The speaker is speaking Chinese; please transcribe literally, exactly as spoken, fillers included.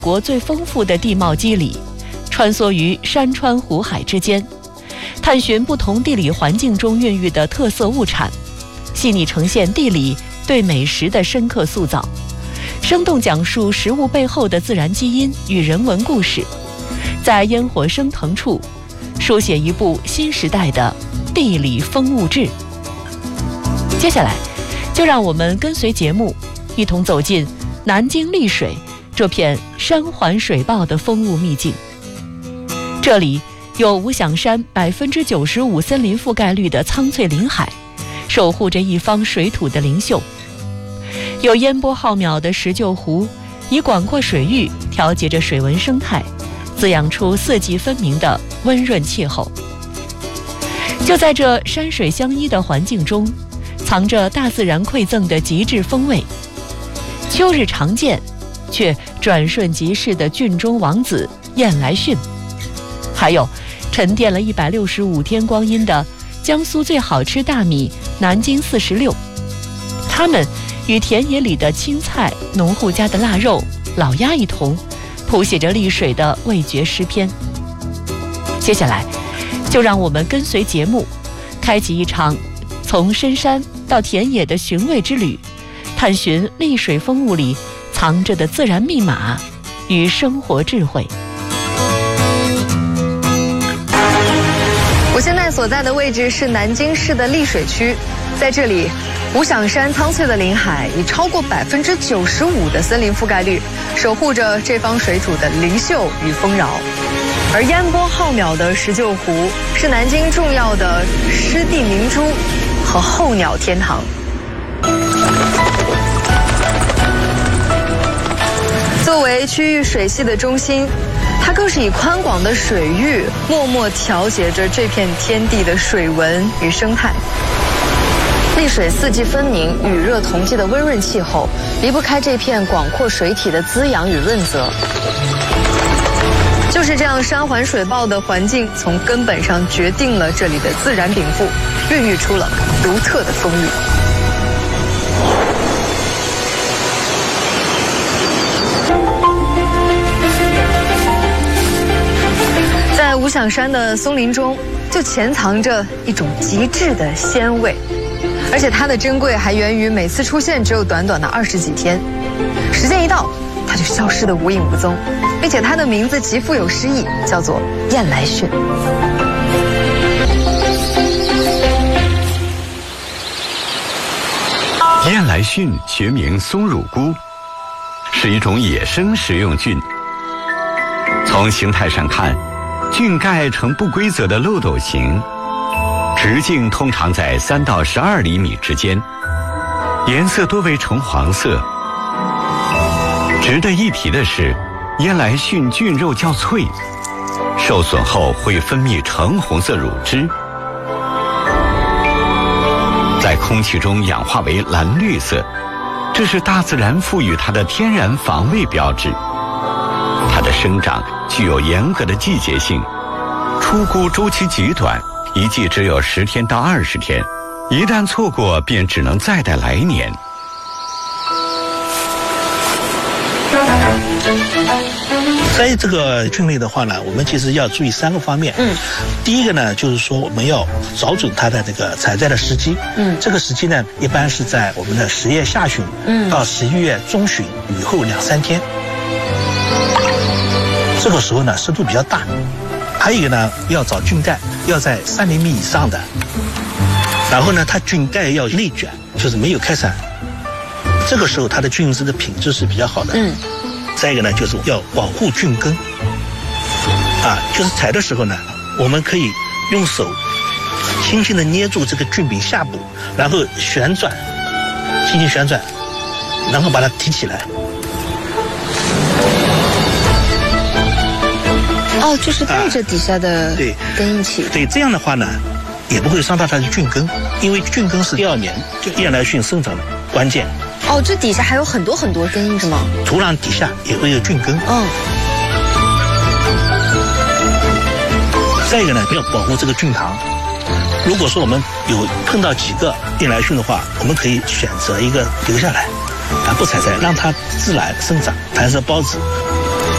国最丰富的地貌肌理，穿梭于山川湖海之间，探寻不同地理环境中孕育的特色物产，细腻呈现地理对美食的深刻塑造，生动讲述食物背后的自然基因与人文故事，在烟火升腾处书写一部新时代的地理风物志。接下来就让我们跟随节目一同走进南京丽水这片山环水抱的风物秘境。这里有五响山百分之九十五森林覆盖率的苍翠林海，守护着一方水土的灵秀；有烟波浩渺的石臼湖，以广阔水域调节着水文生态，滋养出四季分明的温润气候。就在这山水相依的环境中，藏着大自然馈赠的极致风味。秋日常见却转瞬即逝的郡中王子燕来逊，还有沉淀了一百六十五天光阴的江苏最好吃大米南京四十六，它们与田野里的青菜、农户家的腊肉、老鸭一同，谱写着丽水的味觉诗篇。接下来就让我们跟随节目，开启一场从深山到田野的寻味之旅，探寻丽水风物里藏着的自然密码与生活智慧。 我现在所在的位置是南京市的丽水区，在这里，五响山苍翠的林海以超过百分之九十五的森林覆盖率，守护着这方水土的灵秀与丰饶。而烟波浩渺的石臼湖是南京重要的湿地明珠和候鸟天堂。作为区域水系的中心，它更是以宽广的水域默默调节着这片天地的水文与生态。丽水四季分明、雨热同季的温润气候，离不开这片广阔水体的滋养与润泽。就是这样山环水抱的环境，从根本上决定了这里的自然禀赋，孕育出了独特的风韵。在五响山的松林中，就潜藏着一种极致的鲜味，而且它的珍贵还源于每次出现只有短短的二十几天，时间一到，它就消失得无影无踪，并且它的名字极富有诗意，叫做燕来逊。 燕来逊学名松乳菇，是一种野生食用菌。从形态上看，菌盖呈不规则的漏斗形，直径通常在三到十二厘米之间，颜色多为橙黄色。值得一提的是，燕来逊菌肉较脆，受损后会分泌橙红色乳汁，在空气中氧化为蓝绿色，这是大自然赋予它的天然防卫标志。它的生长具有严格的季节性，出菇周期极短，一季只有十天到二十天，一旦错过便只能再待来年。 在这个菌类的话呢，我们其实要注意三个方面。嗯，第一个呢，就是说我们要找准它的这个采摘的时机。嗯，这个时机呢，一般是在我们的十月下旬，嗯，到十一月中旬雨后两三天。这个时候呢，湿度比较大。还有一个呢，要找菌盖，要在三厘米以上的。然后呢，它菌盖要内卷，就是没有开伞。这个时候它的菌丝的品质是比较好的。嗯。再一个呢，就是要保护菌根。啊，就是采的时候呢，我们可以用手轻轻地捏住这个菌柄下部，然后旋转，轻轻旋转，然后把它提起来。 哦，就是带着底下的根一起。 啊、对, 对，这样的话呢，也不会伤到它的菌根，因为菌根是第二年就燕来逊生长的关键。 哦，这底下还有很多很多根是吗？ 土壤底下也会有菌根。嗯。再一个呢，要保护这个菌塘。如果说我们有碰到几个燕来逊的话，我们可以选择一个留下来，啊，不采摘，让它自然生长，弹射孢子，